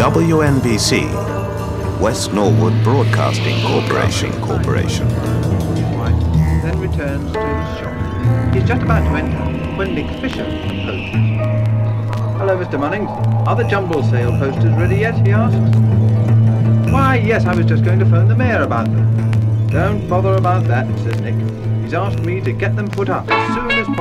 WNBC, West Norwood Broadcasting Corporation. Right, then returns to his shop. He's just about to enter when Nick Fisher approaches. Hello, Mr. Munnings. Are the jumble sale posters ready yet, he asks. Why, yes, I was just going to phone the mayor about them. Don't bother about that, says Nick. He's asked me to get them put up as soon as possible.